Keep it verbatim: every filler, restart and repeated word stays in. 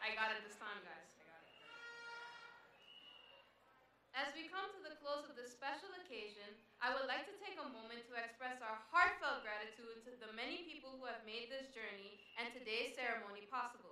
I got it this time, guys. I got it. As we come to the close of this special occasion, I would like to take a moment to express our heartfelt gratitude to the many people who have made this journey and today's ceremony possible.